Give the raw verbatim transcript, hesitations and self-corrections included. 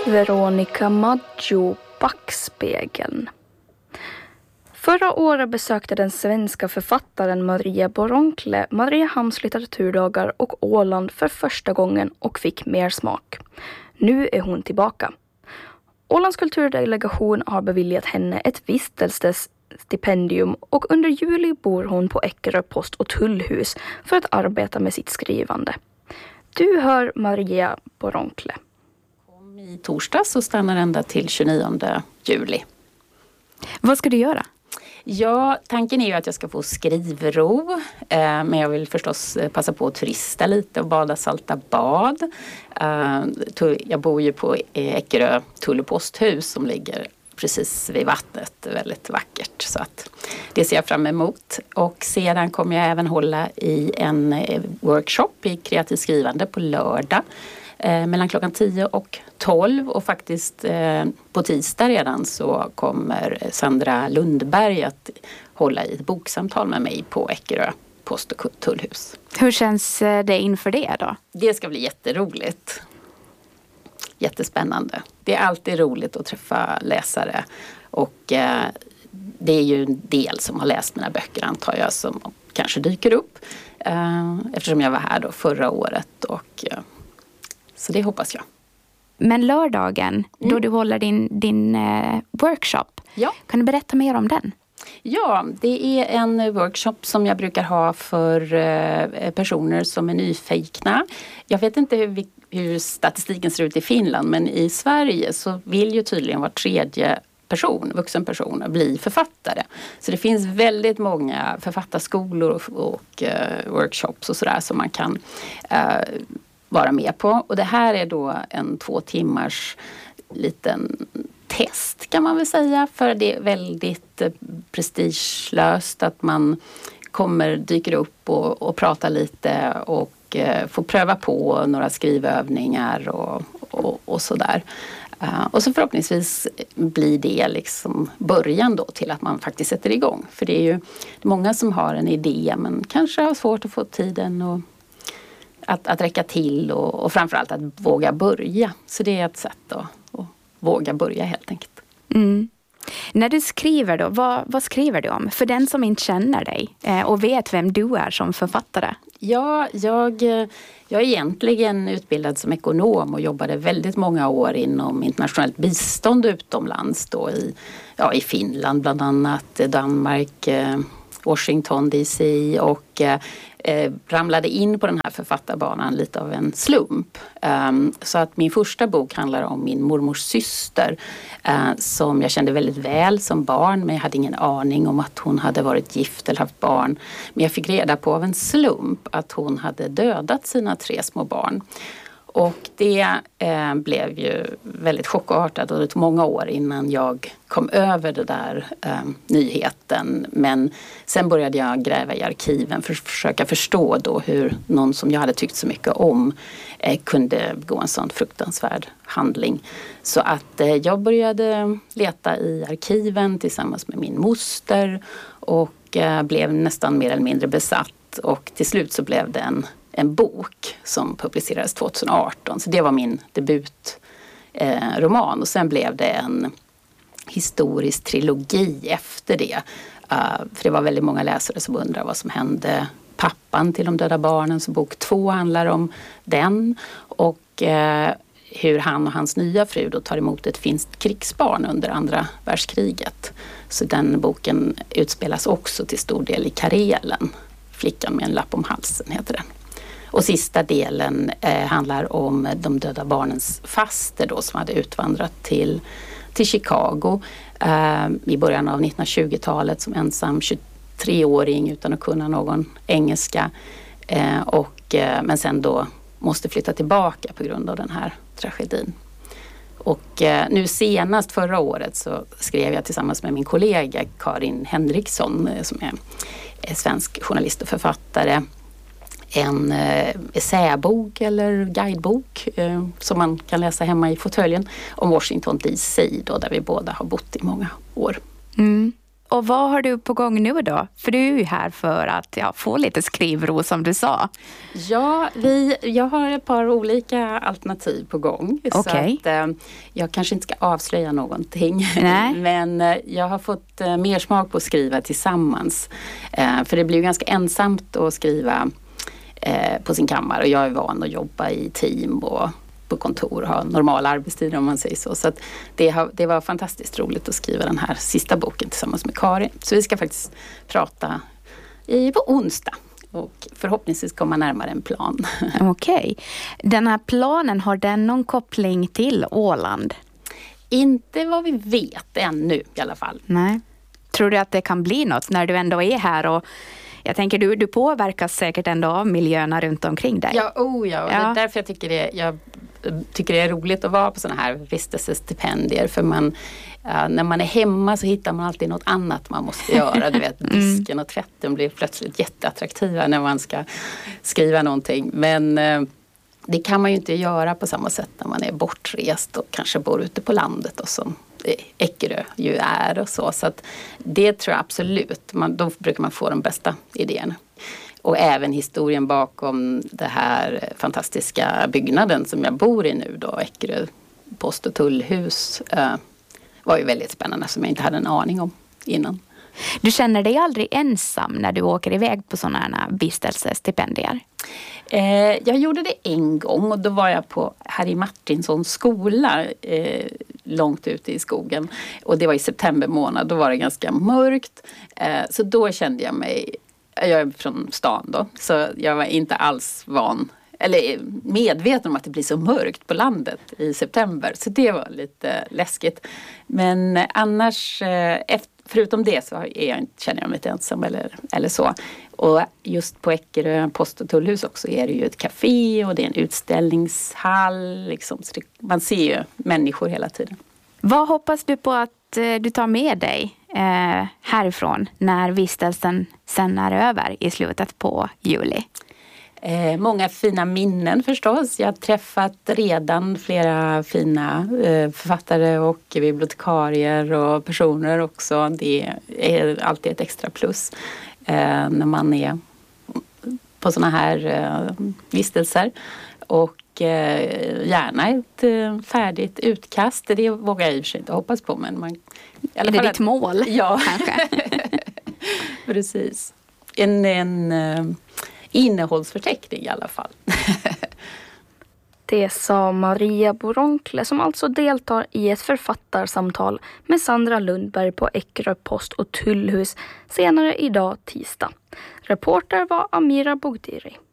Veronica Maggio, Backspegeln. Förra året besökte den svenska författaren Maria Boronkle Mariehamns litteraturdagar och Åland för första gången och fick mer smak. Nu är hon tillbaka. Ålands kulturdelegation har beviljat henne ett vistelsestipendium och under juli bor hon på Eckerö post- och tullhus för att arbeta med sitt skrivande. Du hör Maria Boronkle. I torsdag så stannar ända till tjugonionde juli. Vad ska du göra? Ja, tanken är ju att jag ska få skrivro. Eh, men jag vill förstås passa på att turista lite och bada salta bad. Eh, jag bor ju på Eckerö tull- och posthus som ligger precis vid vattnet. Väldigt vackert. Så att det ser jag fram emot. Och sedan kommer jag även hålla i en workshop i kreativt skrivande på lördag. Eh, mellan klockan tio och tolv och faktiskt eh, på tisdag redan så kommer Sandra Lundberg att hålla i ett boksamtal med mig på Eckerö post- och tullhus. Hur känns det inför det då? Det ska bli jätteroligt. Jättespännande. Det är alltid roligt att träffa läsare och eh, det är ju en del som har läst mina böcker antar jag som kanske dyker upp eh, eftersom jag var här då förra året och eh, så det hoppas jag. Men lördagen, mm. då du håller din, din eh, workshop, ja. Kan du berätta mer om den? Ja, det är en workshop som jag brukar ha för eh, personer som är nyfikna. Jag vet inte hur, vi, hur statistiken ser ut i Finland, men i Sverige så vill ju tydligen var tredje person, vuxen person, bli författare. Så det finns väldigt många författarskolor och, och eh, workshops och sådär som man kan eh, vara med på. Och det här är då en två timmars liten test kan man väl säga. För det är väldigt prestigelöst att man kommer, dyker upp och, och pratar lite och eh, får pröva på några skrivövningar och, och, och sådär. Uh, och så förhoppningsvis blir det liksom början då till att man faktiskt sätter igång. För det är ju många som har en idé men kanske har svårt att få tiden och Att, att räcka till och, och framförallt att våga börja. Så det är ett sätt då, att våga börja helt enkelt. Mm. När du skriver då, vad, vad skriver du om? För den som inte känner dig eh, och vet vem du är som författare. Ja, jag, jag är egentligen utbildad som ekonom och jobbade väldigt många år inom internationellt bistånd utomlands. Då i, ja, i Finland bland annat, Danmark, Washington D C och eh, ramlade in på den här författarbanan lite av en slump. Um, så att min första bok handlar om min mormors syster uh, som jag kände väldigt väl som barn, men jag hade ingen aning om att hon hade varit gift eller haft barn. Men jag fick reda på av en slump att hon hade dödat sina tre små barn. Och det eh, blev ju väldigt chockartat och det tog många år innan jag kom över det där eh, nyheten. Men sen började jag gräva i arkiven för att försöka förstå då hur någon som jag hade tyckt så mycket om eh, kunde begå en sån fruktansvärd handling. Så att eh, jag började leta i arkiven tillsammans med min moster och eh, blev nästan mer eller mindre besatt. Och till slut så blev det en en bok som publicerades tjugoarton. Så det var min debutroman. Eh, och sen blev det en historisk trilogi efter det. Uh, för det var väldigt många läsare som undrade vad som hände pappan till de döda barnen. Så bok två handlar om den. Och uh, hur han och hans nya fru då tar emot ett finskt krigsbarn under andra världskriget. Så den boken utspelas också till stor del i Karelen. Flickan med en lapp om halsen heter den. Och sista delen eh, handlar om de döda barnens faster då, som hade utvandrat till, till Chicago eh, i början av nittonhundratjugotalet som ensam tjugotreåring utan att kunna någon engelska. Eh, och, eh, men sen då måste flytta tillbaka på grund av den här tragedin. Och eh, nu senast förra året så skrev jag tillsammans med min kollega Karin Henriksson eh, som är, är svensk journalist och författare en eh, essäbok eller guidebok eh, som man kan läsa hemma i fåtöljen om Washington D C då, där vi båda har bott i många år. Mm. Och vad har du på gång nu då? För du är ju här för att ja, få lite skrivro som du sa. Ja, vi, jag har ett par olika alternativ på gång. Okay. Så att, eh, jag kanske inte ska avslöja någonting. Nej. Men eh, jag har fått eh, mer smak på att skriva tillsammans. Eh, för det blir ju ganska ensamt att skriva eh, på sin kammare. Och jag är van att jobba i team och på kontor och ha normala arbetstider om man säger så. Så att det, har, det var fantastiskt roligt att skriva den här sista boken tillsammans med Karin. Så vi ska faktiskt prata i, på onsdag. Och förhoppningsvis komma närmare en plan. Okej. Okay. Den här planen, har den någon koppling till Åland? Inte vad vi vet ännu i alla fall. Nej. Tror du att det kan bli något när du ändå är här? Och jag tänker, du, du påverkas säkert ändå av miljöerna runt omkring dig. Ja, oh ja. Och ja. Det är därför jag tycker det, jag tycker det är roligt att vara på sådana här vistelsestipendier. För man, uh, när man är hemma så hittar man alltid något annat man måste göra. Du vet, disken och tvätten blir plötsligt jätteattraktiva när man ska skriva någonting. Men uh, det kan man ju inte göra på samma sätt när man är bortrest och kanske bor ute på landet och som Eckerö ju är och så. Så att det tror jag absolut. Man, då brukar man få de bästa idéerna. Och även historien bakom det här fantastiska byggnaden som jag bor i nu då, Eckerö post- och tullhus, eh, var ju väldigt spännande som jag inte hade en aning om innan. Du känner dig aldrig ensam när du åker iväg på sådana här vistelsestipendier? Eh, jag gjorde det en gång och då var jag på Harry Martinsons skola eh, långt ute i skogen. Och det var i september månad, då var det ganska mörkt. Eh, så då kände jag mig, jag är från stan då, så jag var inte alls van, eller medveten om att det blir så mörkt på landet i september. Så det var lite läskigt. Men annars, eh, efter förutom det så är jag inte, känner jag mig inte ensam eller, eller så. Och just på Eckerö post- och tullhus också är det ju ett café och det är en utställningshall. Liksom, så det, man ser ju människor hela tiden. Vad hoppas du på att eh, du tar med dig eh, härifrån när vistelsen sen är över i slutet på juli? Eh, många fina minnen förstås. Jag har träffat redan flera fina eh, författare och bibliotekarier och personer också. Det är alltid ett extra plus eh, när man är på såna här eh, vistelser. Och eh, gärna ett eh, färdigt utkast. Det vågar jag i och för sig inte hoppas på. Men man, i alla är det fall ditt mål? Ja, kanske. Precis. En... en eh, innehållsförteckning i alla fall. Det sa Maria Boronkle som alltså deltar i ett författarsamtal med Sandra Lundberg på Eckerö post- och tullhus senare idag tisdag. Reporter var Amira Bogdiri.